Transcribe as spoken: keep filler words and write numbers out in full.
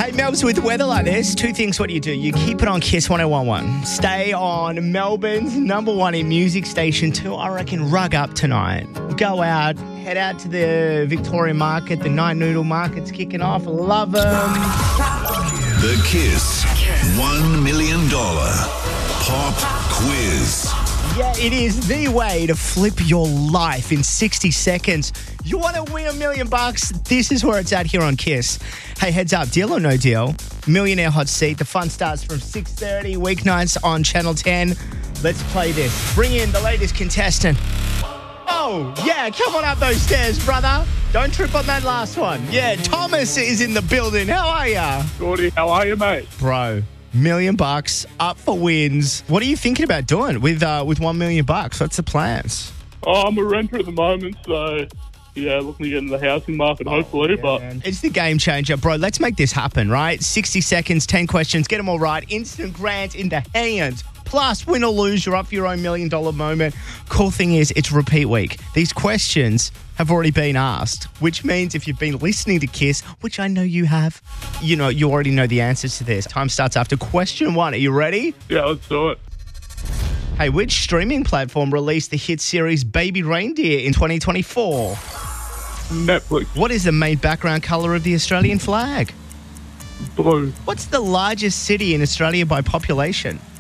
Hey, Melbs, with weather like this, two things what do you do? You keep it on Kiss one oh one one. Stay on Melbourne's number one in music station two. I reckon rug up tonight. Go out, head out to the Victoria Market. The Night Noodle Market's kicking off. Love them. The Kiss one million dollars Pop Quiz. Yeah, it is the way to flip your life in sixty seconds. You want to win a million bucks? This is where it's at here on Kiss. Hey, heads up, deal or no deal? Millionaire Hot Seat. The fun starts from six thirty weeknights on Channel ten. Let's play this. Bring in the latest contestant. Oh, yeah, come on up those stairs, brother. Don't trip on that last one. Yeah, Thomas is in the building. How are ya? Gordy, how are you, mate? Bro, million bucks, up for wins. What are you thinking about doing with uh, with one million bucks? What's the plans? Oh, I'm a renter at the moment, so yeah, looking to get into the housing market, hopefully. Yeah, but man. It's the game changer, bro. Let's make this happen, right? sixty seconds, ten questions, get them all right. Instant grant in the hands. Plus, win or lose, you're up for your own million dollar moment. Cool thing is, it's repeat week. These questions have already been asked, which means if you've been listening to Kiss, which I know you have, you know, you already know the answers to this. Time starts after question one. Are you ready? yeah, let's do it. Hey, which streaming platform released the hit series Baby Reindeer in twenty twenty-four? Netflix, What is the main background colour of the Australian flag? blue, What's the largest city in Australia by population?